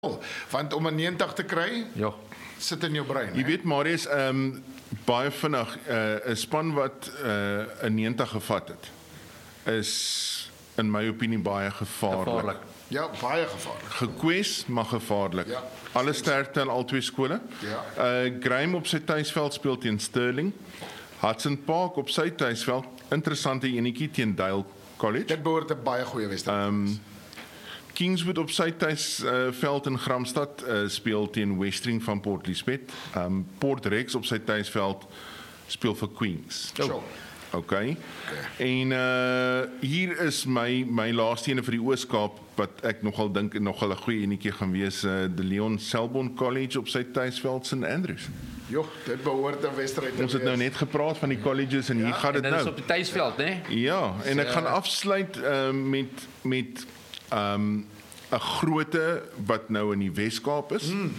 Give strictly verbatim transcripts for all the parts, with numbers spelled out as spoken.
Want om 'n negentig te kry, Ja. sit in jou brein. Jy weet Marius, ehm um, baie vinnig 'n uh, span wat 'n uh, negentig gevat het, is in my opinie baie gevaarlik. Gevaarlik. Ja, baie gevaarlik. Gekwes, maar gevaarlik. Ja. Alle sterkte aan al twee skole. Ja. Uh Graham op sy tuisveld speel teen Sterling. Hudson Park op sy tuisveld, interessante enetjie teen Dale College. Dit behoort 'n baie goeie wedstryd. Um, Kingswood op sy tuisveld uh, in Gramstad uh, speel teen Westering van Port Elizabeth. Um, Port Rex op sy tuisveld speel vir Queens. Sure. Okay. En uh hier is my my laaste ene vir die Oos-Kaap wat ek nogal dink nogal 'n goeie enetjie gaan wees, uh, die Leon Selborne College op sy tuisveld Saint Andrews. Jo, dit behoort 'n wedstryd te Ons het nou wees. net gepraat van die colleges en hier gaan En dit dit is nou. op die tuisveld, né? Ja, en ek So, gaan afsluit uh, met met um 'n grootte wat nou in die Wes-Kaap is. Mm.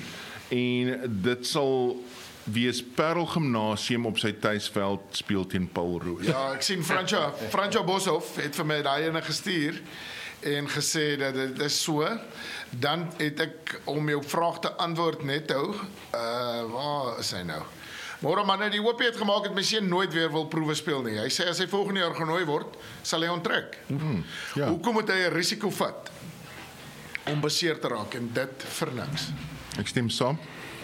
En dit sal wees Parel Gimnasium op sy tuisveld speel teen Paul Roos. Ja, ek sien Fransjo, Fransjo Boshoff het vir my daai ene gestuur en gesê dat dit is so. Dan het ek om jou vraag te antwoord net hou. Uh waar is hy nou? Môre manne, die O P het gemaak dat my seun nooit weer wil proewe speel nie. Hy sê as hy volgende jaar genooi word, sal hy onttrek. Mm, ja. Hoekom moet hy 'n risiko vat om beseer te raak en dit vir niks? Ek stem saam.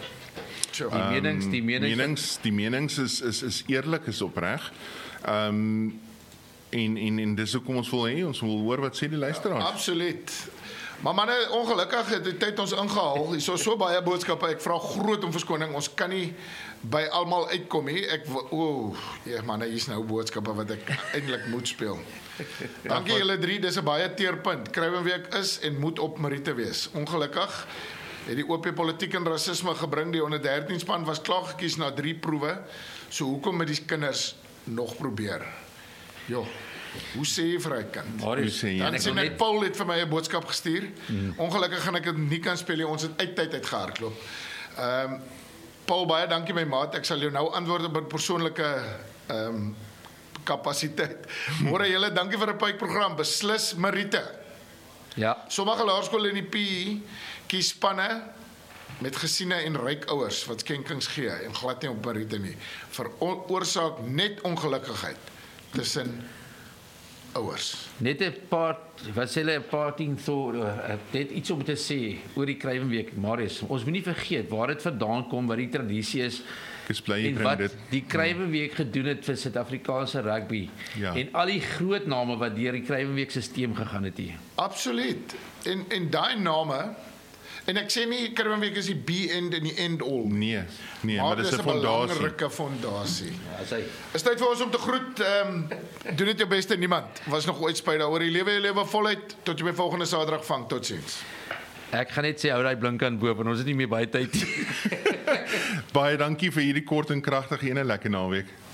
Sure. Die menings, die menings, menings die menings is is is eerlik, is opreg. Ehm um, en en en dis hoekom ons wil hê ons wil hoor wat sê die luisteraars. Absoluut. Maar manne, ongelukkig het die tyd ons ingehaal. Hier is so baie boodskappe. Ek vra groot om verskoning. Ons kan nie by almal uitkom nie. Ek o, oh, ja manne, hier's nou boodskappe wat ek eintlik moet speel. Dankie julle drie. Dis 'n baie teerpunt. Kruiwenweek is en moet op Meriete wees. Ongelukkig het die O P politiek en rasisme gebring. Die onder dertien span was klaar gekies na drie proewe. So hoekom moet die kinders nog probeer? Jo. Hoe sê jy vir hy kind? Marius, Hoe sê jy? Dan ek sien wil ek net Paul het vir my 'n boodskap gestuur. Mm. Ongelukkig gaan ek dit nie kan speel nie. Ons het uit tyd uitgehardloop. Ehm um, Paul, baie dankie my maat. Ek sal jou nou antwoord op 'n persoonlike ehm um, kapasiteit. Môre julle, dankie vir 'n pypprogram. Beslis Meriete. ja, Sommige laerskole in die P E kies spanne met gesiene en ryk ouers wat skenkings gee en glad nie op Meriete nie. Veroorsaak net ongelukkigheid tussen ouers. net 'n paar wat sê hulle 'n paar ding so uh, net iets om te sê oor die Kruiwenweek, Marius. Ons moenie vergeet waar dit vandaan kom, wat die tradisie is. Ek is bly jy En bring wat dit. die Kruiwenweek gedoen het vir Suid-Afrikaanse rugby. Ja. En al die groot name wat deur die Kruiwenweek stelsel gegaan het hier. Absoluut. En en daai name, en ek sê nie Kruiwenweek is die be-end en die end-all. Nee, nee, maar, maar dis dis 'n 'n fondasie. belangrike fondasie. Ja, as hy Is tyd vir ons om te groet. Ehm um, doen dit jou beste niemand. Was nog ooit spyt daaroor. Die lewe, lewe voluit tot jy my volgende Saterdag vang. Totsiens. Ek gaan net sê hou daai blink aan bo, want ons het nie meer baie tyd nie. Baie dankie vir hierdie kort en kragtige ene, lekker naweek.